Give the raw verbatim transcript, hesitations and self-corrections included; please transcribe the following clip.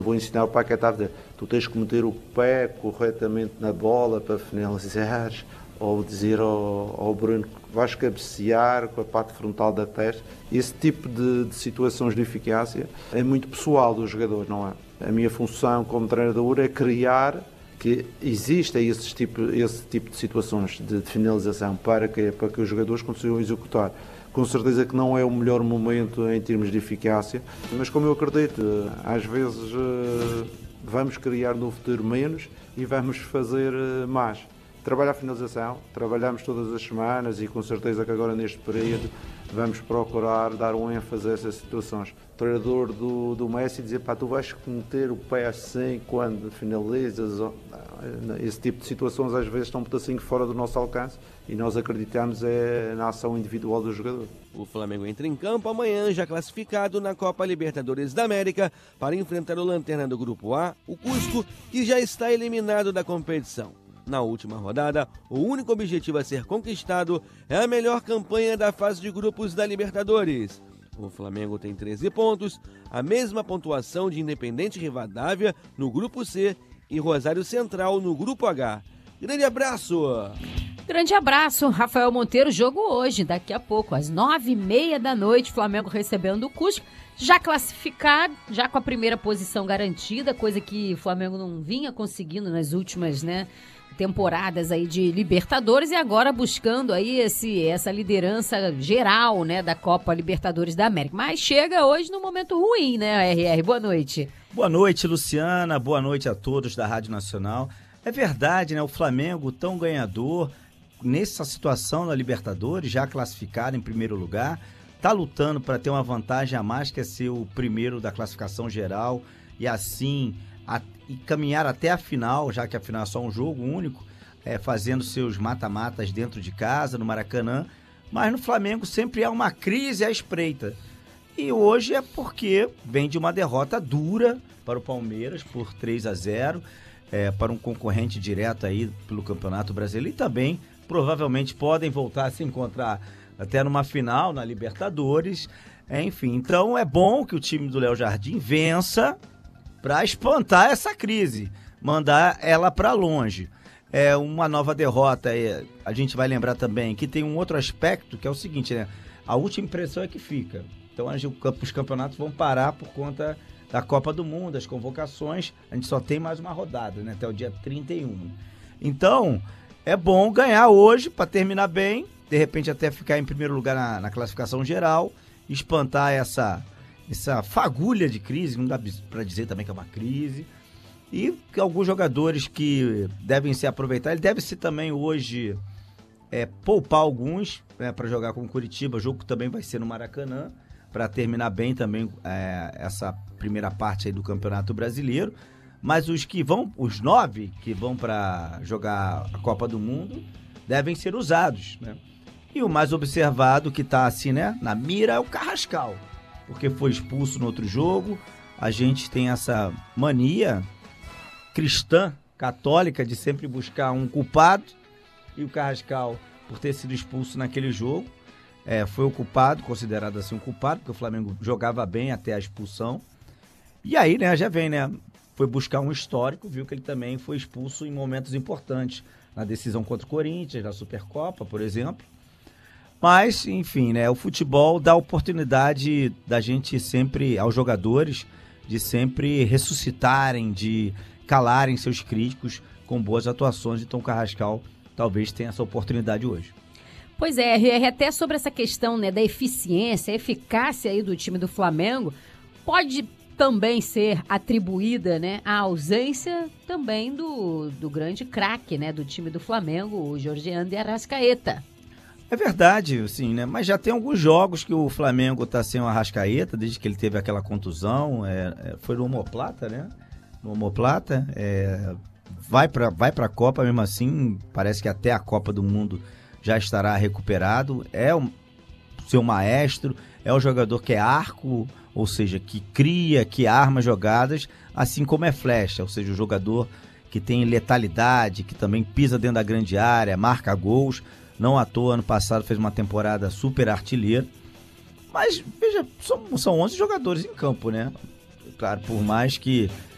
Vou ensinar o Paquetá a dizer, tu tens que meter o pé corretamente na bola para finalizares, ou dizer ao, ao Bruno que vais cabecear com a parte frontal da testa. Esse tipo de, de situações de eficácia é muito pessoal do jogador, não é? A minha função como treinador é criar que exista esse tipo, esse tipo de situações de, de finalização para que, para que os jogadores consigam executar. Com certeza que não é o melhor momento em termos de eficácia, mas como eu acredito, às vezes vamos criar no futuro menos e vamos fazer mais. Trabalhar a finalização, trabalhamos todas as semanas e com certeza que agora neste período vamos procurar dar um ênfase a essas situações. O treinador do, do Messi dizer, pá, tu vais meter o pé assim quando finalizas. Esse tipo de situações às vezes estão um pedacinho fora do nosso alcance e nós acreditamos é na ação individual do jogador. O Flamengo entra em campo amanhã, já classificado na Copa Libertadores da América, para enfrentar o lanterna do Grupo A, o Cusco, que já está eliminado da competição. Na última rodada, o único objetivo a ser conquistado é a melhor campanha da fase de grupos da Libertadores. O Flamengo tem treze pontos, a mesma pontuação de Independente Rivadavia no Grupo C e Rosário Central no Grupo H. Grande abraço! Grande abraço, Rafael Monteiro. Jogo hoje, daqui a pouco, às nove e meia da noite, Flamengo recebendo o Cusco, já classificado, já com a primeira posição garantida, coisa que o Flamengo não vinha conseguindo nas últimas, né, temporadas aí de Libertadores, e agora buscando aí esse, essa liderança geral, né, da Copa Libertadores da América. Mas chega hoje num momento ruim, né, R R? Boa noite. Boa noite, Luciana. Boa noite a todos da Rádio Nacional. É verdade, né, o Flamengo tão ganhador, nessa situação na Libertadores, já classificado em primeiro lugar, tá lutando para ter uma vantagem a mais, que é ser o primeiro da classificação geral e assim a, e caminhar até a final, já que a final é só um jogo único, é, fazendo seus mata-matas dentro de casa, no Maracanã. Mas no Flamengo sempre há uma crise à espreita. E hoje é porque vem de uma derrota dura para o Palmeiras por três a zero, é, para um concorrente direto aí pelo Campeonato Brasileiro, e também provavelmente podem voltar a se encontrar até numa final na Libertadores. É, enfim, então é bom que o time do Léo Jardim vença para espantar essa crise, mandar ela para longe. É uma nova derrota, é, a gente vai lembrar também que tem um outro aspecto, que é o seguinte, né? A última impressão é que fica. Então os campeonatos vão parar por conta da Copa do Mundo, as convocações. A gente só tem mais uma rodada, né? Até o dia trinta e um. Então, é bom ganhar hoje para terminar bem, de repente até ficar em primeiro lugar na, na classificação geral, espantar essa, essa fagulha de crise, não dá para dizer também que é uma crise, e que alguns jogadores que devem se aproveitar, ele deve se também hoje é, poupar alguns, né, para jogar com o Curitiba. O jogo também vai ser no Maracanã, para terminar bem também é, essa primeira parte aí do Campeonato Brasileiro. Mas os que vão, os nove que vão para jogar a Copa do Mundo, devem ser usados, né? E o mais observado que tá assim, né, na mira é o Carrascal, porque foi expulso no outro jogo. A gente tem essa mania cristã, católica, de sempre buscar um culpado, e o Carrascal, por ter sido expulso naquele jogo, é, foi o culpado, considerado assim um culpado, porque o Flamengo jogava bem até a expulsão. E aí, né, já vem, né, foi buscar um histórico, viu que ele também foi expulso em momentos importantes, na decisão contra o Corinthians, na Supercopa, por exemplo. Mas, enfim, né, o futebol dá oportunidade da gente sempre, aos jogadores, de sempre ressuscitarem, de calarem seus críticos com boas atuações. Então o Carrascal talvez tenha essa oportunidade hoje. Pois é, R R, até sobre essa questão, né, da eficiência, eficácia aí do time do Flamengo, pode também ser atribuída, né, à ausência também do, do grande craque, né, do time do Flamengo, o Georgiano de Arrascaeta. É verdade, sim, né? Mas já tem alguns jogos que o Flamengo tá sem o Arrascaeta, desde que ele teve aquela contusão, é, é, foi no omoplata, né? No omoplata, é, vai para vai para a Copa mesmo assim, parece que até a Copa do Mundo já estará recuperado. É o seu maestro, é o jogador que é arco, ou seja, que cria, que arma jogadas, assim como é flecha, ou seja, o jogador que tem letalidade, que também pisa dentro da grande área, marca gols. Não à toa, ano passado fez uma temporada super artilheira. Mas, veja, são, são onze jogadores em campo, né? Claro, por mais que